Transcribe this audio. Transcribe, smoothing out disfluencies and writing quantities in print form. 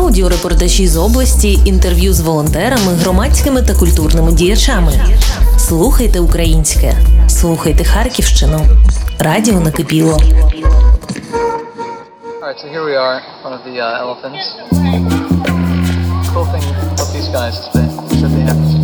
Аудіорепортажі з області, інтерв'ю з волонтерами, громадськими та культурними діячами. Слухайте українське. Слухайте Харківщину. Радіо накипіло. Alright, so here we are, one of the elephants. Cool thing about these guys is they said they have